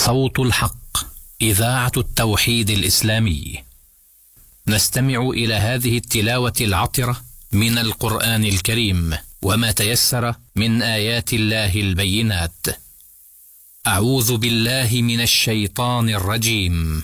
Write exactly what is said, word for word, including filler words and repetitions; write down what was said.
صوت الحق، إذاعة التوحيد الإسلامي. نستمع إلى هذه التلاوة العطرة من القرآن الكريم وما تيسر من آيات الله البينات. أعوذ بالله من الشيطان الرجيم.